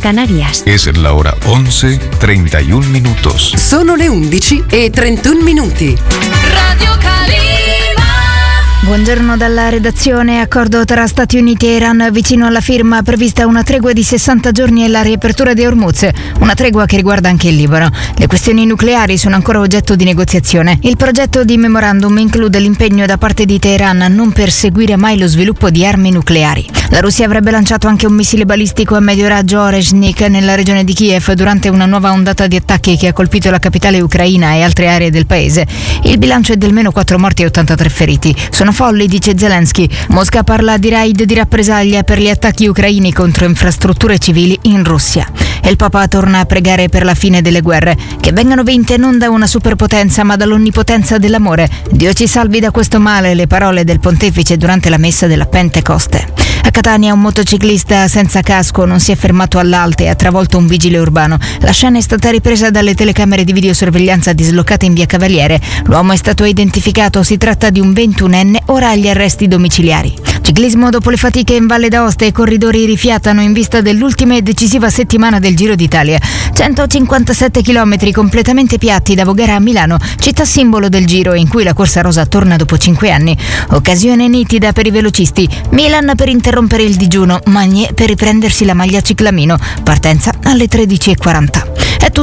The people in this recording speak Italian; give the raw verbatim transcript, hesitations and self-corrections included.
Canarias. Es la hora once treinta y un minutos. Sono le undici e trentuno minuti. Radio Calima. Buongiorno dalla redazione. Accordo tra Stati Uniti e Iran. Vicino alla firma prevista una tregua di sessanta giorni e la riapertura di Hormuz. Una tregua che riguarda anche il Libano. Le questioni nucleari sono ancora oggetto di negoziazione. Il progetto di memorandum include l'impegno da parte di Teheran a non perseguire mai lo sviluppo di armi nucleari. La Russia avrebbe lanciato anche un missile balistico a medio raggio Orezhnik nella regione di Kiev durante una nuova ondata di attacchi che ha colpito la capitale ucraina e altre aree del paese. Il bilancio è di almeno quattro morti e ottantatré feriti. Sono folli, dice Zelensky. Mosca parla di raid di rappresaglia per gli attacchi ucraini contro infrastrutture civili in Russia. E il Papa torna a pregare per la fine delle guerre, che vengano vinte non da una superpotenza ma dall'onnipotenza dell'amore. Dio ci salvi da questo male, le parole del pontefice durante la messa della Pentecoste. A Catania un motociclista senza casco non si è fermato all'alte e ha travolto un vigile urbano. La scena è stata ripresa dalle telecamere di videosorveglianza dislocate in via Cavaliere. L'uomo è stato identificato, si tratta di un ventunenne, ora agli arresti domiciliari. Ciclismo dopo le fatiche in Valle d'Aosta, i corridori rifiatano in vista dell'ultima e decisiva settimana del Giro d'Italia. centocinquantasette chilometri completamente piatti da Voghera a Milano, città simbolo del Giro in cui la corsa rosa torna dopo cinque anni. Occasione nitida per i velocisti. Milan per interrompere il digiuno, Magné per riprendersi la maglia ciclamino. Partenza alle tredici e quaranta. È tutto.